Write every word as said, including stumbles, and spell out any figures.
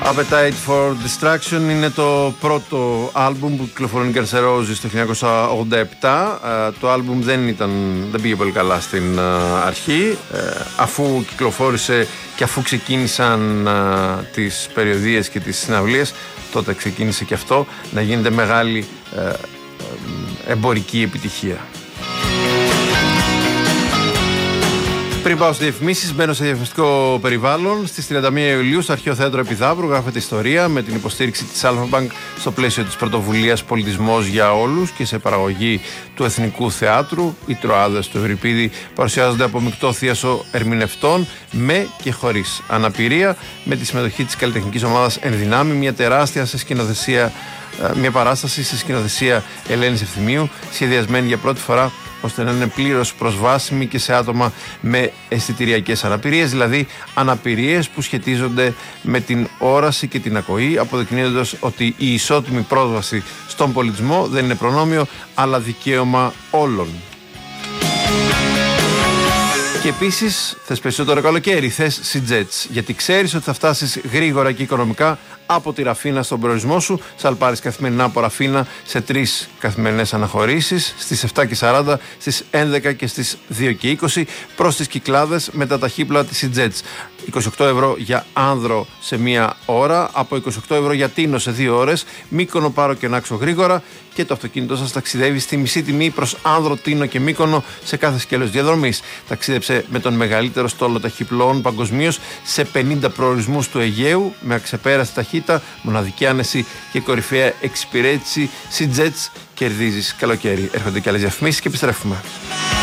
Appetite for Destruction είναι το πρώτο άλμπουμ που κυκλοφορούν οι Guns N' Roses το χίλια εννιακόσια ογδόντα επτά. Το άλμπουμ δεν, ήταν, δεν πήγε πολύ καλά στην αρχή. Αφού κυκλοφόρησε και αφού ξεκίνησαν τις περιοδίες και τις συναυλίες, τότε ξεκίνησε και αυτό να γίνεται μεγάλη εμπορική επιτυχία. Πριν πάω στις διαφημίσεις, μπαίνω σε διαφημιστικό περιβάλλον. Στις τριάντα μία Ιουλίου, στο Αρχαίο Θέατρο Επιδαύρου, γράφεται ιστορία με την υποστήριξη της Alpha Bank στο πλαίσιο της πρωτοβουλίας Πολιτισμός για Όλους και σε παραγωγή του Εθνικού Θεάτρου. Οι Τροάδες του Ευρυπίδη παρουσιάζονται από μεικτό θίασο ερμηνευτών με και χωρίς αναπηρία, με τη συμμετοχή της καλλιτεχνικής ομάδας Ενδυνάμει, μια τεράστια σε σκηνοθεσία, μια παράσταση σε σκηνοθεσία Ελένης Ευθυμίου, σχεδιασμένη για πρώτη φορά ώστε να είναι πλήρως προσβάσιμη και σε άτομα με αισθητηριακές αναπηρίες, δηλαδή αναπηρίες που σχετίζονται με την όραση και την ακοή, αποδεικνύοντας ότι η ισότιμη πρόσβαση στον πολιτισμό δεν είναι προνόμιο, αλλά δικαίωμα όλων. Και επίσης, θες περισσότερο καλοκαίρι, θες Σιτζέτς, γιατί ξέρεις ότι θα φτάσεις γρήγορα και οικονομικά από τη Ραφίνα στον προορισμό σου. Σαλπάρεις καθημερινά από Ραφίνα σε τρεις καθημερινές αναχωρήσεις, στις επτά και σαράντα, στις έντεκα και στις δύο και είκοσι προς τις Κυκλάδες με τα ταχύπλοα της Σιτζέτς. είκοσι οκτώ ευρώ για άνδρο σε μία ώρα, από είκοσι οκτώ ευρώ για τίνο σε δύο ώρες, Μύκονο, Πάρο και Νάξο γρήγορα, και το αυτοκίνητό σας ταξιδεύει στη μισή τιμή προς άνδρο, Τίνο και Μύκονο σε κάθε σκέλος διαδρομής. Ταξίδεψε με τον μεγαλύτερο στόλο ταχυπλοών παγκοσμίως σε πενήντα προορισμούς του Αιγαίου με αξεπέραστη ταχύτητα, μοναδική άνεση και κορυφαία εξυπηρέτηση. Σιτζέτς, κερδίζεις καλοκαίρι. Έρχονται και άλλες διαφημίσεις και επιστρέφουμε.